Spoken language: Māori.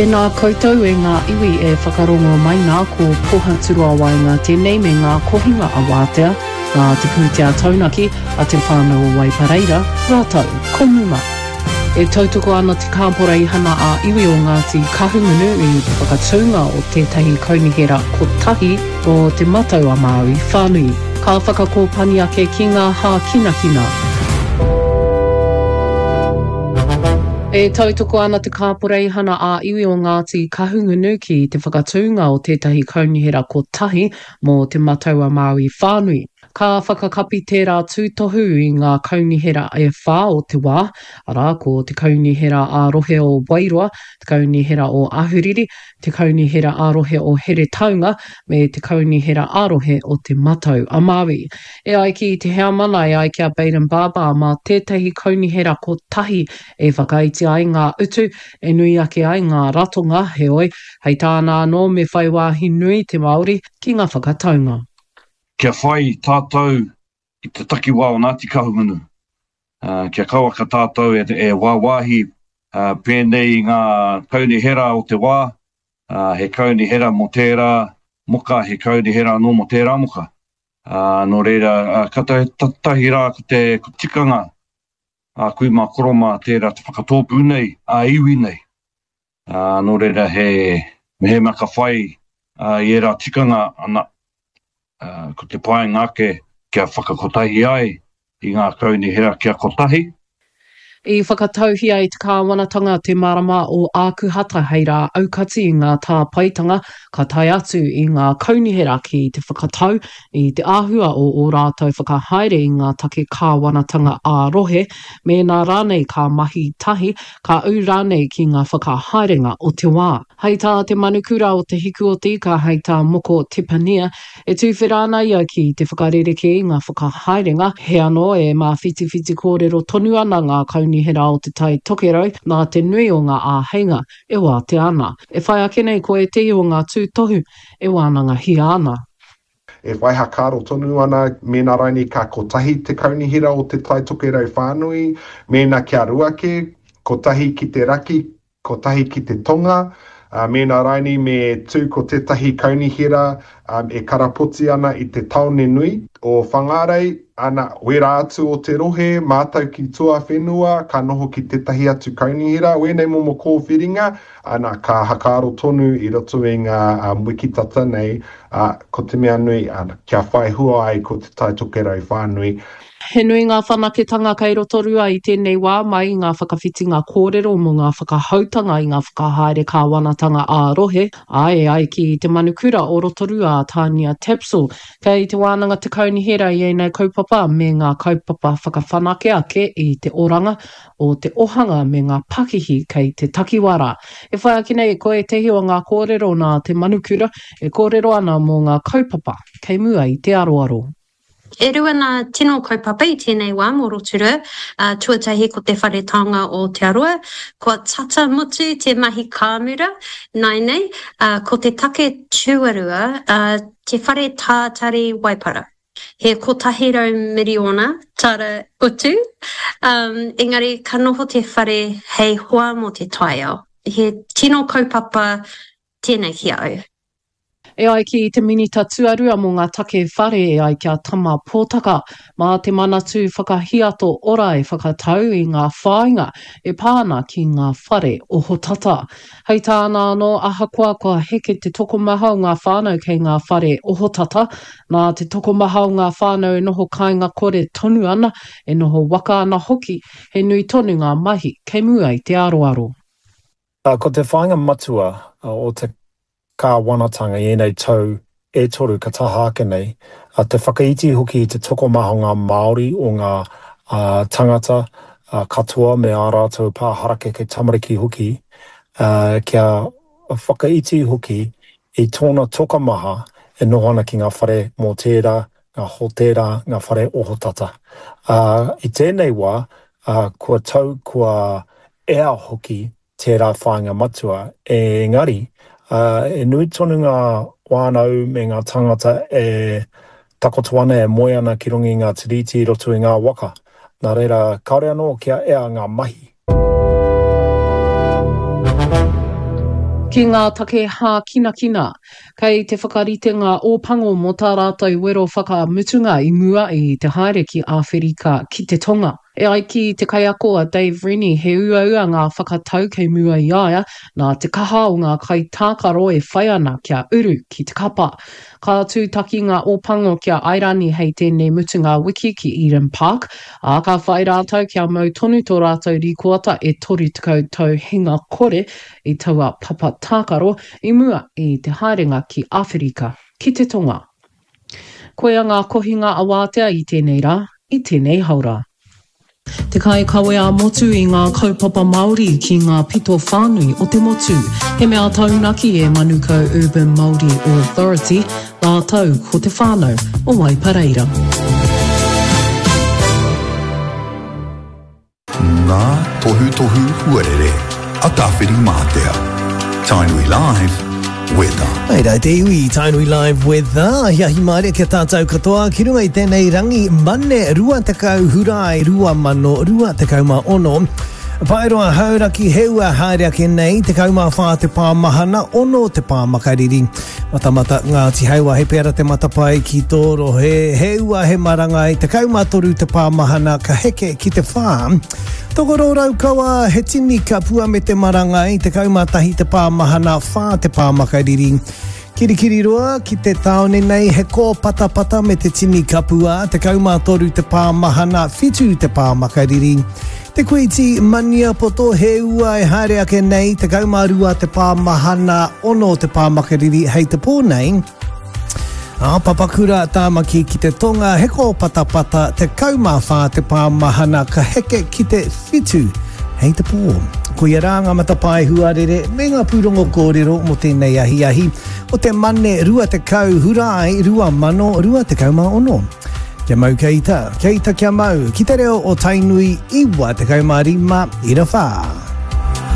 Tēnā koutou e ngā iwi e whakarongo mai nā ko poha turua wai ngā tēnei me ngā kohinga a wātea, ngā te pūtea taunaki a te whānau o Waipareira, rātau, komuma. E tautoko ana te kāpora i hana a iwi o Ngāti Kahungunu i te whakatūnga o tētahi kaunihera kotahi o te matau a Māui whānui. Ka whakakōpani ake ki ngā hā kinakina. E tautoko ana te kāpora i hana a iwi o Ngāti Kahungunu ki te whakatūnga o tētahi kaunihera kotahi mō te matau a Māui whānui. Ka whakakapi tērā tūtohu i ngā kaunihera e whā o te wā, ara ko te kaunihera ārohe o Wairua, te kaunihera o Ahuriri, te kaunihera ārohe o Here Taunga, me te kaunihera ārohe o te matau a Māui. E ai ki te hea mana e ai kia Baden Baba mā tētahi kaunihera kotahi e whakaiti ai ngā utu, e nui ake ai ngā ratonga, he oi, hei tāna anō me whai wāhi nui te Māori ki ngā whakataunga. Kia whai tātou i te takiwā o Ngāti Kahungunu. Kia kaua ka tātou e wāwahi pēnei ngā kaunihera o te wā, he kaunihera mo tērā moka, he kaunihera anō mo tērā moka. Nō reira, kata tahi rā ko te tikanga, kui mā koroma tērā te whakatōpu nei, iwi nei. Nō reira, he maka whai i era tikanga ana, ko te pai ngāke kia whakakotahi ai i ngā kaunihera kia kotahi. I whakatauhi ai te kāwanatanga te marama o ākuhata hei rā aukati i ngā tāpaitanga ka tai atu i ngā kaunihera ki te whakatau i te āhua o rātou whakahaere i ngā take kāwanatanga ārohe me nā rānei ka mahi tahi ka au rānei ki ngā whakahaerenga o te wā. Hei tā te manukura o te hiku o tika hei tā moko tipania e tūwhirāna ia ki te whakarereke i ngā whakahaerenga he anō e mā whiti kōrero tonu ana ngā kaunihera o te tai tokerau nā te nui o ngā āheinga e wā te ana. E whai ake nei ko e te o ngā tūtohu e wānanga hi ana. E waiha kāro tonu ana me nā raini ka kotahi te kaunihera o te tai tokerau whānui, me nā kia ruake, kotahi ki te raki, kotahi ki te tonga, me nā raini me tū ko tētahi kaunihera e karapoti ana i te taone nui o whangarei, ana wera atu o te rohe, mātau ki tua whenua, ka noho ki tētahi atu kaunihera, wēnei momo kōwhiringa, ana ka hakaro tonu i roto i ngā wikitata nei, ko te mea nui, kia whai hua ai ko te tai tokerau whānui. He nui ngā whanaketanga kei roto rua i tēnei wā mai ngā whakawhiti ngā kōrero mo ngā whakahautanga i ngā whakahaere kāwanatanga ārohe. Ai ki te manukura o roto rua a Tania Tapsell. Kei te wānanga te kaunihera i nei kaupapa me ngā kaupapa whakawhanake ake i te oranga o te ohanga me ngā pakihi kei te takiwara. E whai ake nei ko e tehi o ngā kōrero nā te manukura e kōrero ana mo ngā kaupapa kei mua i te aroaro. E rua nā tino kaupapa i tēnei wā mō Rotorua, tuatahi ko te wharetanga o te aroa, kua tata mutu te mahi kāmura, nei, ko te take tuarua, te whare tātari Waipara. He kotahi rau miriona tara utu, engari ka noho te whare hei hoa mo te taiao. He tino kaupapa tēnei ki au. E ai ki te minita tuarua mō ngā take whare e ai kia tama pōtaka, mā te manatu whakahiato ora e whakatau i ngā whāinga e pāna ki ngā whare o hotata. Hei tāna anō ahakoa kua heke te tokomaha o ngā whānau kei ngā whare o hotata, nā te tokomaha o ngā whānau e noho kāinga kore tonu ana, e noho waka ana hoki, he nui tonu ngā mahi kei mua i te aroaro. Ko te whāinga matua o te kāwanatanga i enei tau e toru ka taha ake nei, te whakaiti hoki i te tokomaha o ngā Māori o ngā tangata katoa me ā rātou pāharake kei tamariki hoki, kia whakaiti hoki i tōna tokomaha e nohana ki ngā whare mō tērā, ngā hotera, ngā whare ohotata. I tēnei wā, kua tau kua ea hoki tērā whāinga matua, engari, e nui tonu ngā wānau me ngā tangata e takoto ana e moe ana ki rongi ngā tiriti roto i ngā waka. Nā reira, kaore anō kia ea ngā mahi. Ki ngā take hā kina kina, kei te whakarite ngā ōpango mo tā rātou wero whakamutunga I mua I te haere ki Āwherika ki te tonga. E ai ki te kaiakoa Dave Rennie he ua ngā whakatau kei mua I aia, nā te kaha o ngā kai tākaro e whai ana kia uru ki te kapa. Ka tūtaki ngā ōpango kia airani hei tēnei mutunga wiki ki Eden Park, a ka whai rātou kia mau tonu tō rātou rīkoata e tori tukau tau hinga kore I taua papa tākaro I mua I te haerenga ki Āwherika ki te tonga. Koea ngā kohinga awātea I tēnei rā, I tēnei haura. Te kai kawe a motu I ngā kaupapa Māori ki ngā pito whānui o te motu. He mea taunaki e Manukau Urban Māori Authority, nā tau ko te whānau o Waipareira. Ngā tohu huarere, a tawhiri mātea. Tainui Live, weather. Ai rau te iwi, Tainui Live weather. Iahi maare kia tātou katoa. Ki runga I tēnei rangi, mane rua tekau hurai, rua mano, rua tekau ma ono. Paeroa hauraki heua haereake nei, te kauma whā te pāmahana, ono te pāmakariri. Matamata Ngāti Heua, he pēra te matapai ki tōro, he heua he marangai, te kauma toru te pāmahana, ka heke ki te whā. Tokoro rau kawa, he tini ka pua me te marangai, te kauma tahi te pāmahana, whā te pāmakariri. Kirikiri roa, ki te taone nei, he kō patapata me te tini kapua, te kauma toru te pāmahana, whitu te pāmakariri. Te kuiti mania poto he ua e haere ake nei, te kaumarua te pāmahana, ono te pāmakariri hei te pō nei. Papakura tāmaki ki te tonga, he kō patapata, te kaumawha te pāmahana, ka heke ki te whitu hei te pō. Ko ia rā ngā matapai huarere, me ngā pūrongo kōrero mo tēnei ahi. O te mane rua te kau hurai, rua mano, rua te kauma ono. Kia mau keita kia mau, ki te reo o Tainui Iwa te kaumārima, ira whā.